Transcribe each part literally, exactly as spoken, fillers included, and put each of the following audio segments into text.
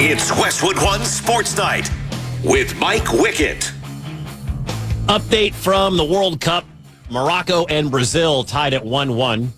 It's Westwood One Sports Night with Mike Wickett. Update from the World Cup. Morocco and Brazil tied at one one.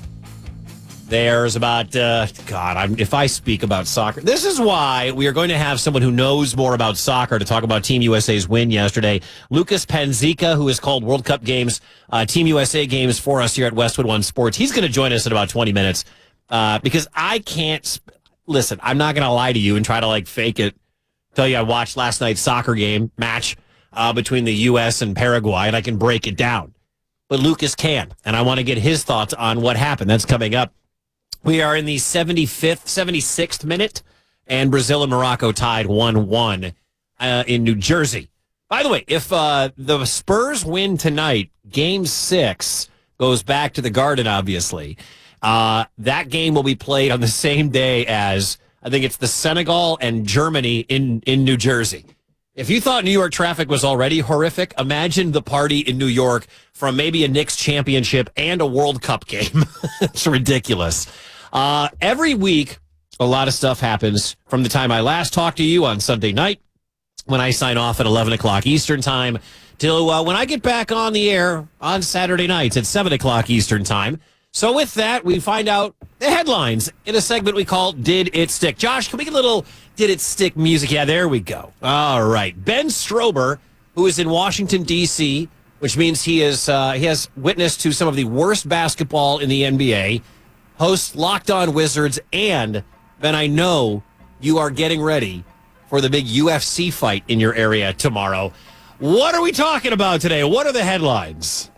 There's about, uh, God, I'm, if I speak about soccer, this is why we are going to have someone who knows more about soccer to talk about Team U S A's win yesterday. Lucas Panzica, who has called World Cup games, uh, Team U S A games for us here at Westwood One Sports. He's going to join us in about twenty minutes uh, because I can't, sp- listen, I'm not going to lie to you and try to like fake it. Tell you I watched last night's soccer game match uh, between the U S and Paraguay, and I can break it down. But Lucas can, and I want to get his thoughts on what happened. That's coming up. We are in the seventy-fifth, seventy-sixth minute, and Brazil and Morocco tied one one uh, in New Jersey. By the way, if uh, the Spurs win tonight, game six goes back to the Garden, obviously. Uh, that game will be played on the same day as, I think it's the Senegal and Germany in, in New Jersey. If you thought New York traffic was already horrific, imagine the party in New York from maybe a Knicks championship and a World Cup game. It's ridiculous. Uh, every week, a lot of stuff happens from the time I last talked to you on Sunday night when I sign off at eleven o'clock Eastern time till uh, when I get back on the air on Saturday nights at seven o'clock Eastern time. So with that, we find out the headlines in a segment we call Did It Stick? Josh, can we get a little Did It Stick music? Yeah, there we go. All right. Ben Strober, who is in Washington, D C, which means he is uh, he has witness to some of the worst basketball in the N B A, hosts Locked On Wizards, and Ben, I know you are getting ready for the big U F C fight in your area tomorrow. What are we talking about today? What are the headlines?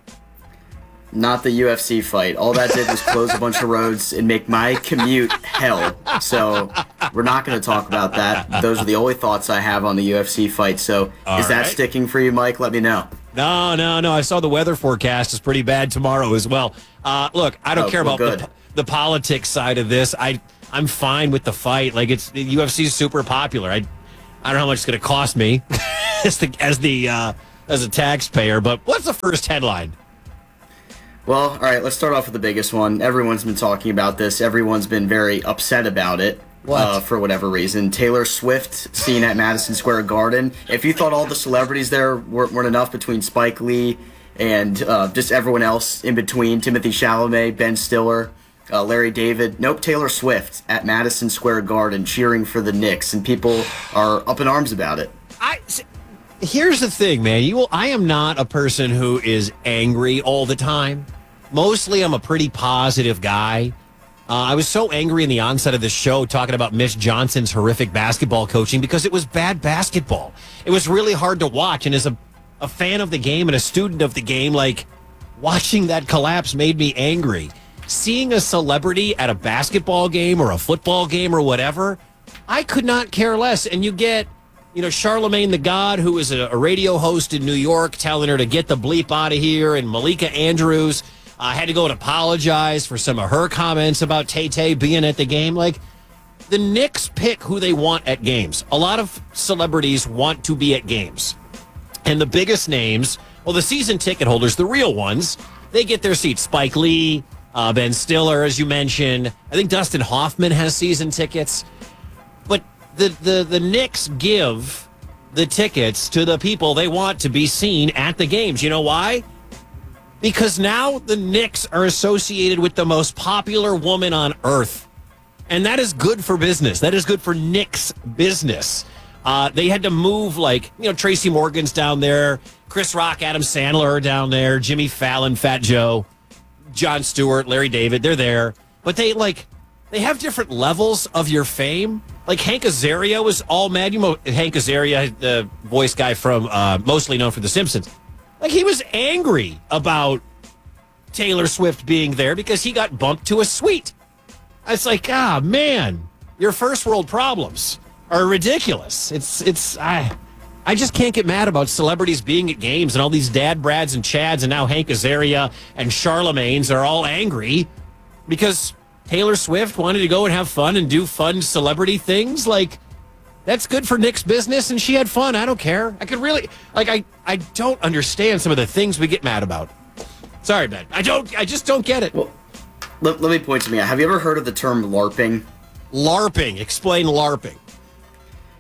Not the U F C fight. All that did was close a bunch of roads and make my commute hell. So we're not going to talk about that. Those are the only thoughts I have on the U F C fight. So All is that right. sticking for you, Mike? Let me know. No, no, no. I saw the weather forecast is pretty bad tomorrow as well. Uh, look, I don't oh, care well, about the, the politics side of this. I, I'm fine with the fight. Like, it's the U F C is super popular. I, I don't know how much it's going to cost me as the as the uh, as a taxpayer. But what's the first headline? Well, all right, let's start off with the biggest one. Everyone's been talking about this. Everyone's been very upset about it what? Uh, for whatever reason. Taylor Swift seen at Madison Square Garden. If you thought all the celebrities there weren't, weren't enough between Spike Lee and uh, just everyone else in between, Timothy Chalamet, Ben Stiller, uh, Larry David, nope, Taylor Swift at Madison Square Garden cheering for the Knicks, and people are up in arms about it. I... Here's the thing, man. You, I am not a person who is angry all the time. Mostly, I'm a pretty positive guy. Uh, I was so angry in the onset of this show talking about Mitch Johnson's horrific basketball coaching because it was bad basketball. It was really hard to watch. And as a, a fan of the game and a student of the game, like, watching that collapse made me angry. Seeing a celebrity at a basketball game or a football game or whatever, I could not care less. And you get... You know, Charlemagne the God, who is a, a radio host in New York, telling her to get the bleep out of here. And Malika Andrews uh, had to go and apologize for some of her comments about Tay-Tay being at the game. Like, the Knicks pick who they want at games. A lot of celebrities want to be at games. And the biggest names, well, the season ticket holders, the real ones, they get their seats. Spike Lee, uh, Ben Stiller, as you mentioned. I think Dustin Hoffman has season tickets. But The, the the Knicks give the tickets to the people they want to be seen at the games. You know why? Because now the Knicks are associated with the most popular woman on earth. And that is good for business. That is good for Knicks business. Uh, they had to move, like, you know, Tracy Morgan's down there, Chris Rock, Adam Sandler are down there, Jimmy Fallon, Fat Joe, Jon Stewart, Larry David, they're there. But they, like... They have different levels of your fame. Like Hank Azaria was all mad. You know, Hank Azaria, the voice guy from uh, mostly known for The Simpsons. Like, he was angry about Taylor Swift being there because he got bumped to a suite. It's like, ah, man, your first world problems are ridiculous. It's, it's, I, I just can't get mad about celebrities being at games and all these Dad Brads and Chads and now Hank Azaria and Charlemagne's are all angry because Taylor Swift wanted to go and have fun and do fun celebrity things. Like, that's good for Knicks business, and she had fun. I don't care. I could really, like, I, I don't understand some of the things we get mad about. Sorry, Ben. I don't, I just don't get it. Well, let, let me point to me. Have you ever heard of the term LARPing? LARPing. Explain LARPing.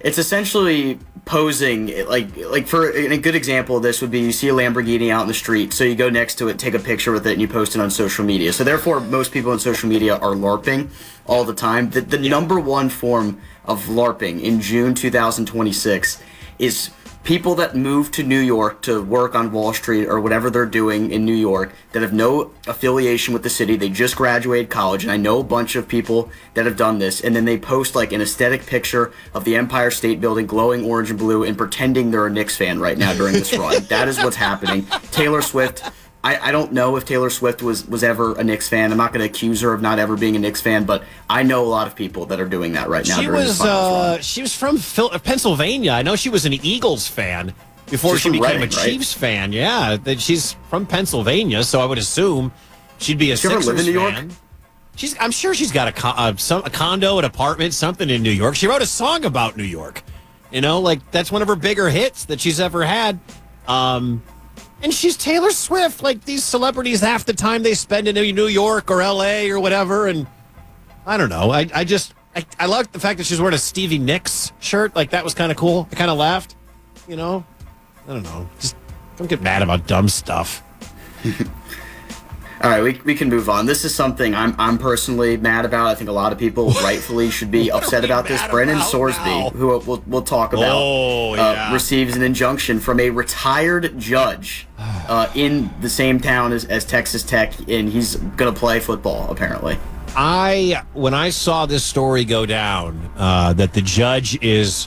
It's essentially posing, like like for a good example of this would be you see a Lamborghini out in the street, so you go next to it, take a picture with it, and you post it on social media. So therefore, most people on social media are LARPing all the time. The, the yeah. number one form of LARPing in June two thousand twenty-six is people that move to New York to work on Wall Street or whatever they're doing in New York that have no affiliation with the city. They just graduated college, and I know a bunch of people that have done this, and then they post like an aesthetic picture of the Empire State Building glowing orange and blue and pretending they're a Knicks fan right now during this run. That is what's happening. Taylor Swift, I, I don't know if Taylor Swift was, was ever a Knicks fan. I'm not going to accuse her of not ever being a Knicks fan, but I know a lot of people that are doing that right now. She during was this uh, run. she was from Phil- Pennsylvania. I know she was an Eagles fan before She's she became Reading, a right? Chiefs fan. Yeah, that she's from Pennsylvania, so I would assume she'd be a Does she ever Sixers live in New York? fan. She's, I'm sure she's got a, co- uh, some, a condo, an apartment, something in New York. She wrote a song about New York. You know, like that's one of her bigger hits that she's ever had. Um, and she's Taylor Swift. Like these celebrities, half the time they spend in New York or L A or whatever. And I don't know. I, I just, I, I like the fact that she's wearing a Stevie Nicks shirt. Like that was kind of cool. I kind of laughed, you know. I don't know. Just don't get mad about dumb stuff. All right, we, we can move on. This is something I'm I'm personally mad about. I think a lot of people rightfully should be upset about this. Brendan Sorsby, now? who we'll, we'll talk about, Oh, yeah. uh, receives an injunction from a retired judge uh, in the same town as, as Texas Tech, and he's going to play football, apparently. I when I saw this story go down, uh, that the judge is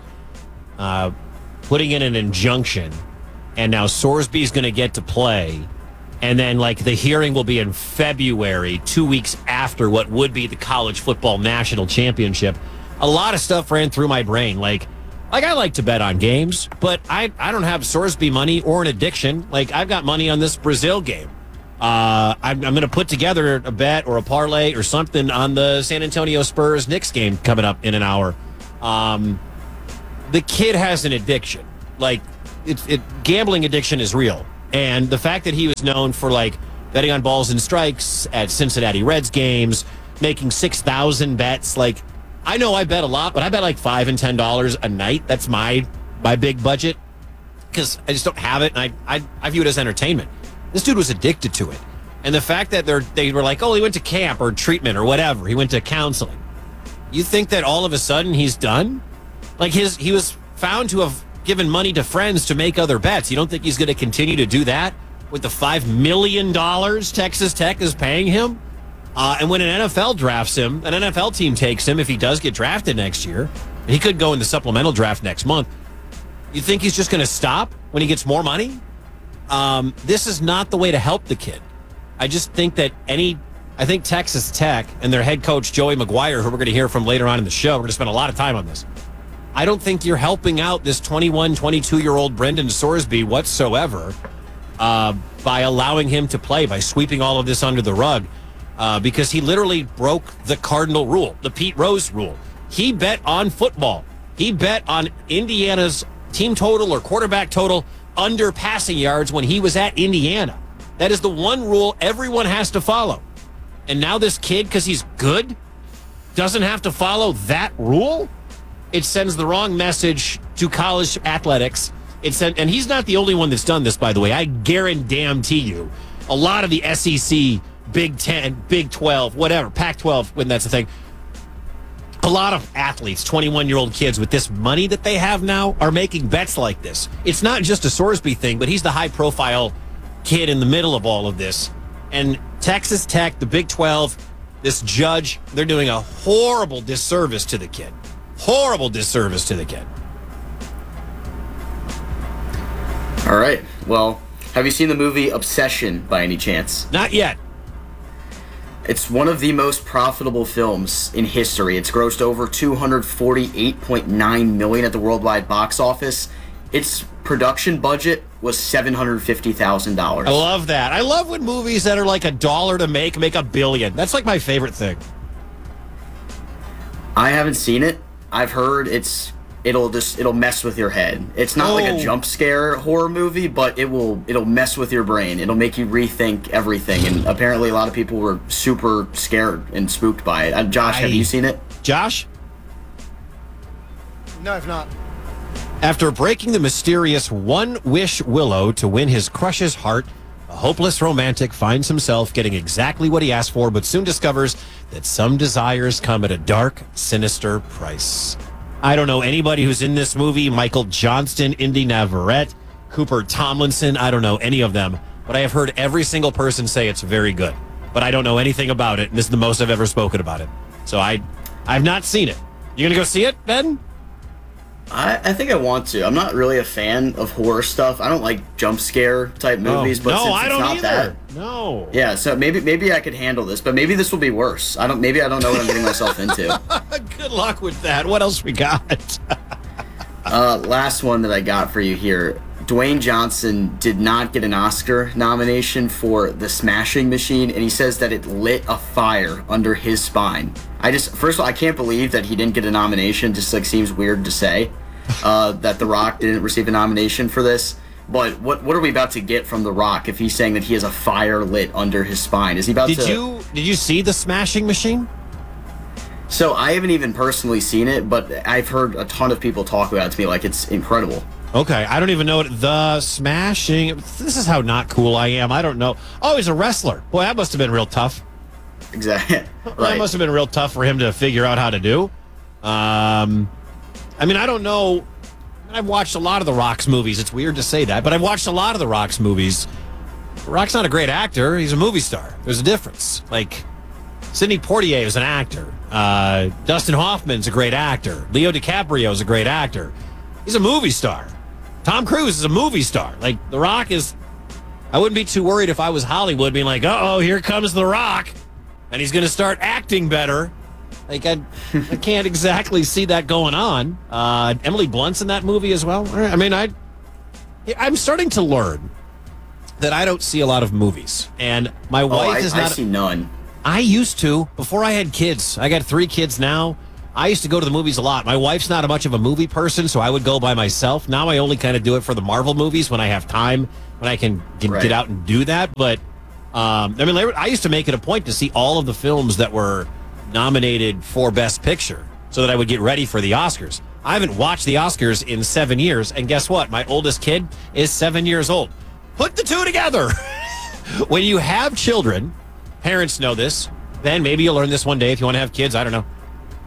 uh, putting in an injunction, and now Sorsby's going to get to play. And then, like, the hearing will be in February, two weeks after what would be the college football national championship. A lot of stuff ran through my brain. Like, like I like to bet on games, but I, I don't have Sorsby money or an addiction. Like, I've got money on this Brazil game. Uh, I'm, I'm going to put together a bet or a parlay or something on the San Antonio Spurs Knicks game coming up in an hour. Um, the kid has an addiction. Like, it, it, gambling addiction is real. And the fact that he was known for, like, betting on balls and strikes at Cincinnati Reds games, making six thousand bets. Like, I know I bet a lot, but I bet like five and ten dollars a night. That's my my big budget because I just don't have it. And I, I, I view it as entertainment. This dude was addicted to it. And the fact that they're, they were like, oh, he went to camp or treatment or whatever. He went to counseling. You think that all of a sudden he's done? Like, his he was found to have given money to friends to make other bets. You don't think he's going to continue to do that with the five million dollars Texas Tech is paying him? Uh, and when an N F L drafts him, an N F L team takes him if he does get drafted next year, and he could go in the supplemental draft next month, you think he's just going to stop when he gets more money? Um, this is not the way to help the kid. I just think that any, I think Texas Tech and their head coach, Joey McGuire, who we're going to hear from later on in the show, we're going to spend a lot of time on this. I don't think you're helping out this twenty-one, twenty-two-year-old Brendan Sorsby whatsoever uh, by allowing him to play, by sweeping all of this under the rug, uh, because he literally broke the cardinal rule, the Pete Rose rule. He bet on football. He bet on Indiana's team total or quarterback total under passing yards when he was at Indiana. That is the one rule everyone has to follow. And now this kid, because he's good, doesn't have to follow that rule? It sends the wrong message to college athletics. It sent, and he's not the only one that's done this, by the way. I guarantee you, a lot of the S E C, Big Ten, Big twelve, whatever, Pac twelve, when that's the thing, a lot of athletes, twenty-one-year-old kids with this money that they have now are making bets like this. It's not just a Sorsby thing, but he's the high-profile kid in the middle of all of this. And Texas Tech, the Big twelve, this judge, they're doing a horrible disservice to the kid. Horrible disservice to the kid. All right. Well, have you seen the movie Obsession by any chance? Not yet. It's one of the most profitable films in history. It's grossed over two hundred forty-eight point nine million dollars at the worldwide box office. Its production budget was seven hundred fifty thousand dollars. I love that. I love when movies that are like a dollar to make make a billion. That's like my favorite thing. I haven't seen it. I've heard it's it'll just it'll mess with your head. It's not oh. like a jump scare horror movie, but it will it'll mess with your brain. It'll make you rethink everything. And apparently, a lot of people were super scared and spooked by it. Uh, Josh, I, have you seen it? Josh? No, I've not. After breaking the mysterious one-wish willow to win his crush's heart, a hopeless romantic finds himself getting exactly what he asked for, but soon discovers that some desires come at a dark, sinister price. I don't know anybody who's in this movie. Michael Johnston, Indy Navarrete, Cooper Tomlinson. I don't know any of them, but I have heard every single person say it's very good. But I don't know anything about it, and this is the most I've ever spoken about it. So I, I've not seen it. You gonna go see it, Ben? I, I think I want to. I'm not really a fan of horror stuff. I don't like jump scare type movies, oh, but no, since I it's don't not either. that, no. Yeah, so maybe maybe I could handle this, but maybe this will be worse. I don't. Maybe I don't know what I'm getting myself into. Good luck with that. What else we got? uh, last one that I got for you here. Dwayne Johnson did not get an Oscar nomination for The Smashing Machine, and he says that it lit a fire under his spine. I just, first of all, I can't believe that he didn't get a nomination. Just like seems weird to say uh, that The Rock didn't receive a nomination for this. But what what are we about to get from The Rock if he's saying that he has a fire lit under his spine? Is he about did to? Did you did you see The Smashing Machine? So I haven't even personally seen it, but I've heard a ton of people talk about it to me like it's incredible. Okay, I don't even know what The Smashing. This is how not cool I am. I don't know. Oh, he's a wrestler. Boy, that must have been real tough. Exactly. That Right. must have been real tough for him to figure out how to do. Um, I mean, I don't know. I've watched a lot of The Rock's movies. It's weird to say that, but I've watched a lot of The Rock's movies. The Rock's not a great actor. He's a movie star. There's a difference. Like, Sidney Poitier is an actor. Uh, Dustin Hoffman's a great actor. Leo DiCaprio is a great actor. He's a movie star. Tom Cruise is a movie star. Like, The Rock is... I wouldn't be too worried if I was Hollywood being like, uh-oh, here comes The Rock, and he's going to start acting better. Like, I, I can't exactly see that going on. Uh, Emily Blunt's in that movie as well. I mean, I, I'm starting to learn that I don't see a lot of movies. And my Oh, wife I, is I not... see none. I used to, before I had kids. I got three kids now. I used to go to the movies a lot. My wife's not a much of a movie person, so I would go by myself. Now I only kind of do it for the Marvel movies when I have time, when I can get, Right. get out and do that. But, um, I mean, I used to make it a point to see all of the films that were nominated for Best Picture so that I would get ready for the Oscars. I haven't watched the Oscars in seven years, and guess what? My oldest kid is seven years old. Put the two together. When you have children, parents know this. Then maybe you'll learn this one day if you want to have kids. I don't know.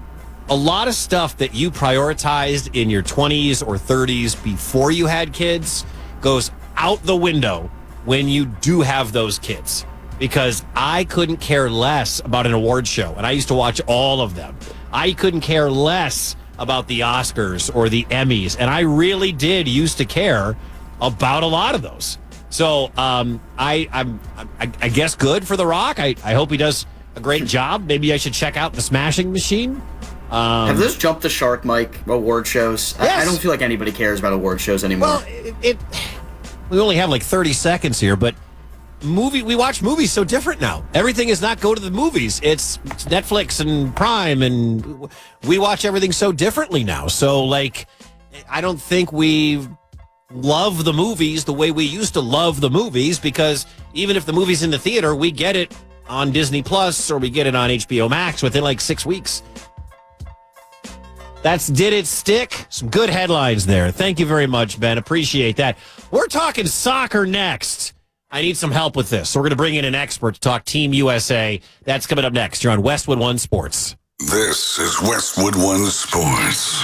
A lot of stuff that you prioritized in your twenties or thirties before you had kids goes out the window when you do have those kids. Because I couldn't care less about an award show, and I used to watch all of them. I couldn't care less about the Oscars or the Emmys, and I really did used to care about a lot of those. So um, I, I'm, I, I guess good for The Rock. I, I hope he does a great job. Maybe I should check out The Smashing Machine. Um, Have those jumped the shark, Mike, award shows? Yes. I, I don't feel like anybody cares about award shows anymore. Well, it, it we only have like thirty seconds here, but movie we watch movies so different now. Everything is not go to the movies. It's, it's Netflix and Prime, and we watch everything so differently now. So, like, I don't think we love the movies the way we used to love the movies, because even if the movie's in the theater, we get it on Disney Plus or we get it on H B O Max within like six weeks. That's Did It Stick? Some good headlines there. Thank you very much, Ben. Appreciate that. We're talking soccer next. I need some help with this. So we're going to bring in an expert to talk Team U S A. That's coming up next. You're on Westwood One Sports. This is Westwood One Sports.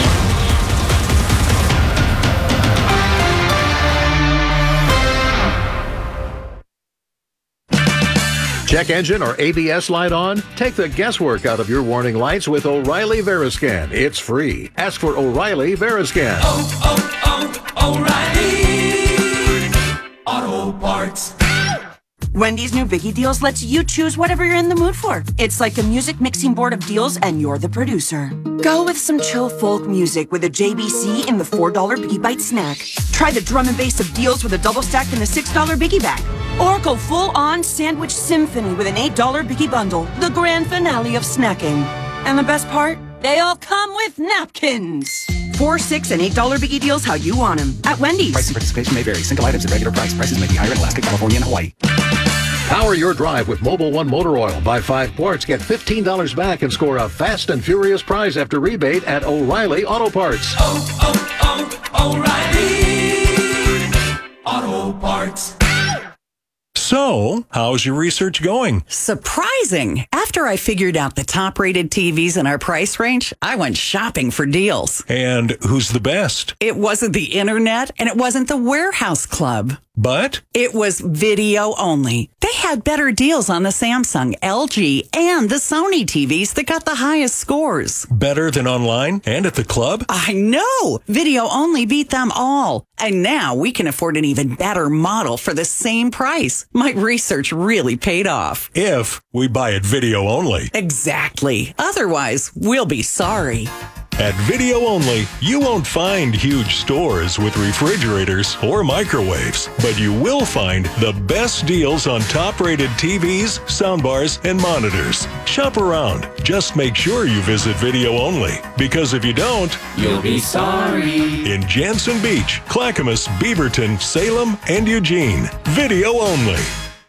Check engine or A B S light on? Take the guesswork out of your warning lights with O'Reilly Veriscan. It's free. Ask for O'Reilly Veriscan. Oh, oh, oh, O'Reilly Auto Parts. Wendy's new Biggie Deals lets you choose whatever you're in the mood for. It's like a music mixing board of deals, and you're the producer. Go with some chill folk music with a J B C in the four dollar Biggie Bite snack. Try the drum and bass of deals with a double stack in the six dollar Biggie Bag. Or go full-on sandwich symphony with an eight dollar Biggie Bundle, the grand finale of snacking. And the best part? They all come with napkins. Four, six, and eight dollar Biggie Deals how you want them. At Wendy's. Price and participation may vary. Single items at regular price. Prices may be higher in Alaska, California, and Hawaii. Power your drive with Mobil one Motor Oil. Buy five quarts, get fifteen dollars back, and score a fast and furious prize after rebate at O'Reilly Auto Parts. Oh, oh, oh, O'Reilly Auto Parts. So, how's your research going? Surprising. After I figured out the top-rated T Vs in our price range, I went shopping for deals. And who's the best? It wasn't the internet, and it wasn't the warehouse club. But? It was video only. They had better deals on the Samsung, L G, and the Sony T Vs that got the highest scores. Better than online and at the club? I know! Video only beat them all. And now we can afford an even better model for the same price. My research really paid off. If we buy it video only. Exactly. Otherwise, we'll be sorry. At Video Only, you won't find huge stores with refrigerators or microwaves, but you will find the best deals on top-rated T Vs, soundbars, and monitors. Shop around. Just make sure you visit Video Only, because if you don't, You'll be sorry. in Jansen Beach, Clackamas, Beaverton, Salem, and Eugene. Video Only.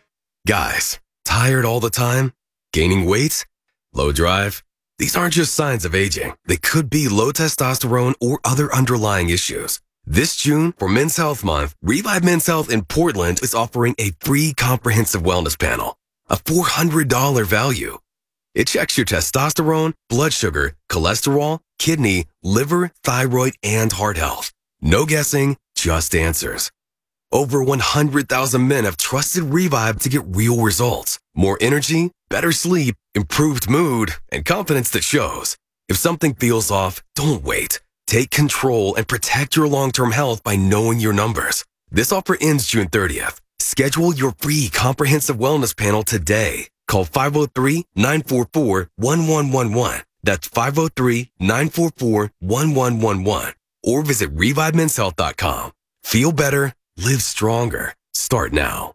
Guys, tired all the time? Gaining weight? Low drive? These aren't just signs of aging. They could be low testosterone or other underlying issues. This June, for Men's Health Month, Revive Men's Health in Portland is offering a free comprehensive wellness panel, a four hundred dollars value. It checks your testosterone, blood sugar, cholesterol, kidney, liver, thyroid, and heart health. No guessing, just answers. Over one hundred thousand men have trusted Revive to get real results. More energy, better sleep, improved mood, and confidence that shows. If something feels off, don't wait. Take control and protect your long-term health by knowing your numbers. This offer ends June thirtieth. Schedule your free comprehensive wellness panel today. Call five oh three, nine four four, one one one one. That's five oh three, nine four four, one one one one. Or visit revive mens health dot com. Feel better. Live stronger. Start now.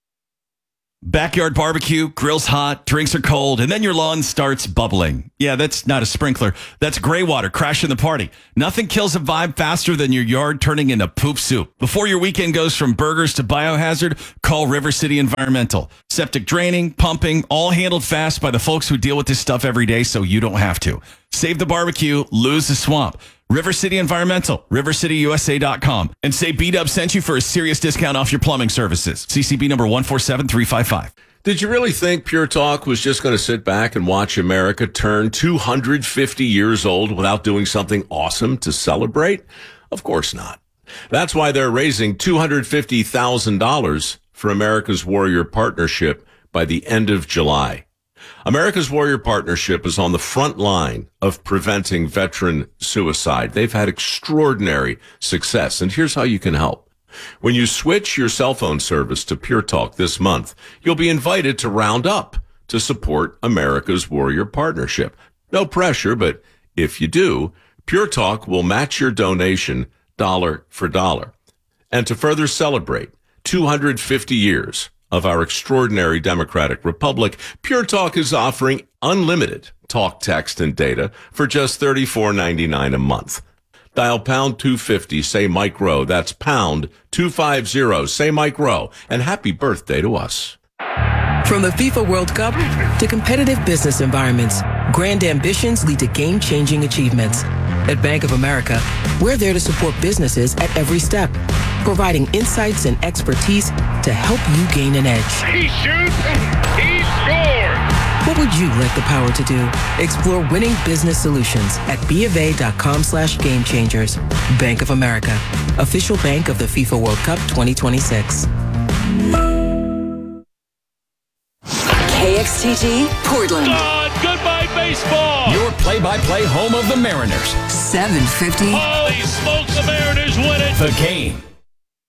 Backyard barbecue, grill's hot, drinks are cold, and then your lawn starts bubbling. Yeah, that's not a sprinkler. That's gray water crashing the party. Nothing kills a vibe faster than your yard turning into poop soup. Before your weekend goes from burgers to biohazard, call River City Environmental. Septic draining, pumping, all handled fast by the folks who deal with this stuff every day so you don't have to. Save the barbecue, lose the swamp. River City Environmental, river city u s a dot com. And say B-Dub sent you for a serious discount off your plumbing services. C C B number one four seven three five five. Did you really think Pure Talk was just going to sit back and watch America turn two hundred fifty years old without doing something awesome to celebrate? Of course not. That's why they're raising two hundred fifty thousand dollars for America's Warrior Partnership by the end of July. America's Warrior Partnership is on the front line of preventing veteran suicide. They've had extraordinary success, and here's how you can help. When you switch your cell phone service to Pure Talk this month, you'll be invited to round up to support America's Warrior Partnership. No pressure, but if you do, Pure Talk will match your donation dollar for dollar. And to further celebrate two hundred fifty years of our extraordinary democratic republic, Pure Talk is offering unlimited talk, text, and data for just thirty-four ninety-nine a month. Dial pound two fifty, say Mike Rowe. That's pound two fifty, say Mike Rowe. And happy birthday to us. From the FIFA World Cup to competitive business environments, grand ambitions lead to game-changing achievements. At Bank of America, we're there to support businesses at every step, providing insights and expertise to help you gain an edge. He shoots, he scores! What would you like the power to do? Explore winning business solutions at BofA.com slash game changers. Bank of America, official bank of the FIFA World Cup twenty twenty-six. K X T G, Portland. God, goodbye baseball. Your play-by-play home of the Mariners. seven fifty. Holy smokes, the Mariners win it. The Game.